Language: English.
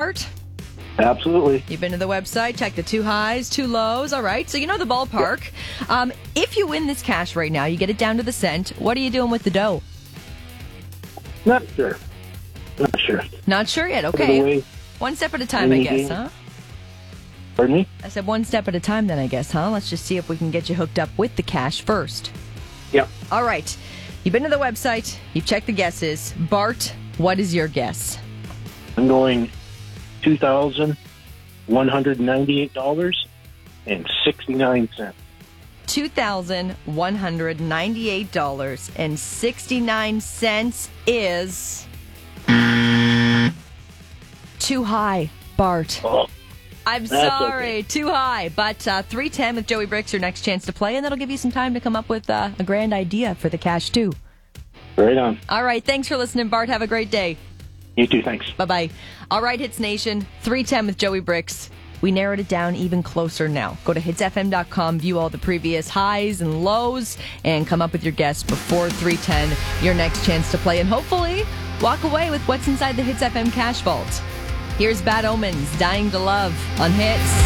Bart? Absolutely. You've been to the website, check the 2 highs, 2 lows. All right, so you know the ballpark. Yep. If you win this cash right now, you get it down to the cent. What are you doing with the dough? Not sure. Not sure. Not sure yet. Put it Okay. away. One step at a time, I guess, huh? Pardon me? I said one step at a time then, I guess, huh? Let's just see if we can get you hooked up with the cash first. Yep. All right. You've been to the website. You've checked the guesses. Bart, what is your guess? I'm going $2,198.69. $2,198.69 is too high, Bart. Oh, I'm that's sorry, okay. too high. But 310 with Joey Bricks, your next chance to play, and that'll give you some time to come up with a grand idea for the cash, too. Right on. All right, thanks for listening, Bart. Have a great day. You too, thanks. Bye-bye. All right, Hits Nation, 310 with Joey Bricks. We narrowed it down even closer now. Go to hitsfm.com, view all the previous highs and lows, and come up with your guess before 310, your next chance to play, and hopefully walk away with what's inside the Hits FM cash vault. Here's Bad Omens, Dying to Love on Hits.